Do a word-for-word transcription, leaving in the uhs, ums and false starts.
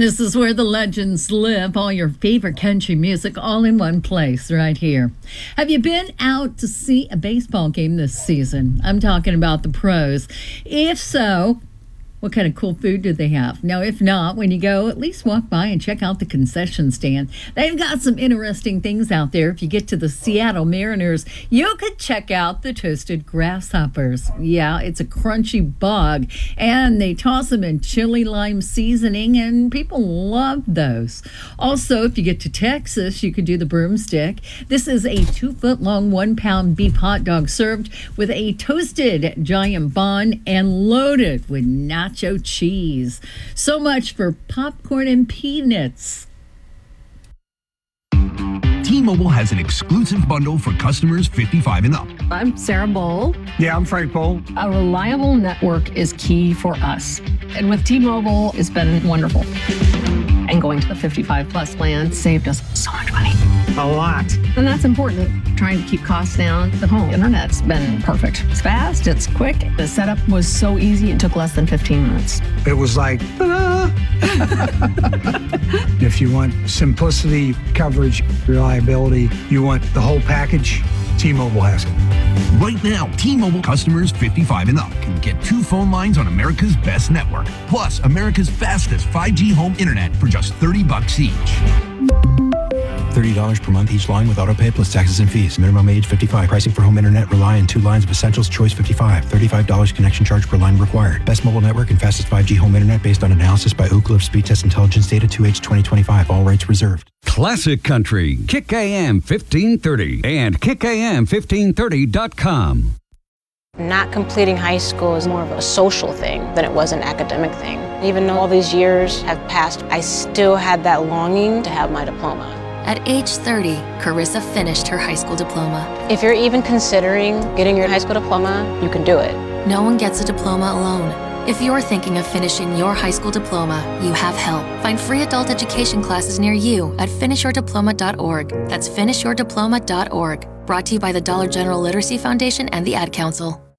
This is where the legends live, all your favorite country music all in one place right here. Have you been out to see a baseball game this season? I'm talking about the pros. If so, what kind of cool food do they have? Now, if not, when you go, at least walk by and check out the concession stand. They've got some interesting things out there. If you get to the Seattle Mariners, you could check out the toasted grasshoppers. Yeah, it's a crunchy bug, and they toss them in chili lime seasoning, and people love those. Also, if you get to Texas, you could do the broomstick. This is a two-foot-long, one-pound beef hot dog served with a toasted giant bun and loaded with nacho cheese. So much for popcorn and peanuts. T-Mobile has an exclusive bundle for customers fifty-five and up. I'm Sarah Bowl. Yeah, I'm Frank Bowl. A reliable network is key for us. And with T-Mobile, it's been wonderful. And going to the fifty-five plus plan saved us so much money. A lot. And that's important. Trying to keep costs down. The home internet's been perfect. It's fast, it's quick. The setup was so easy, it took less than fifteen minutes. It was like, ta-da! If you want simplicity, coverage, reliability, you want the whole package, T-Mobile has it. Right now, T-Mobile customers fifty-five and up can get two phone lines on America's best network, plus America's fastest five G home internet for just thirty bucks each. thirty dollars per month each line with autopay plus taxes and fees. Minimum age fifty-five. Pricing for home internet rely on two lines of Essentials Choice fifty-five. thirty-five dollars connection charge per line required. Best mobile network and fastest five G home internet based on analysis by Ookla of Speed Test Intelligence Data two H twenty twenty-five. All rights reserved. Classic Country, Kick A M fifteen thirty and kick a m fifteen thirty dot com. Not completing high school is more of a social thing than it was an academic thing. Even though all these years have passed, I still had that longing to have my diploma. At age thirty, Carissa finished her high school diploma. If you're even considering getting your high school diploma, you can do it. No one gets a diploma alone. If you're thinking of finishing your high school diploma, you have help. Find free adult education classes near you at finish your diploma dot org. That's finish your diploma dot org. Brought to you by the Dollar General Literacy Foundation and the Ad Council.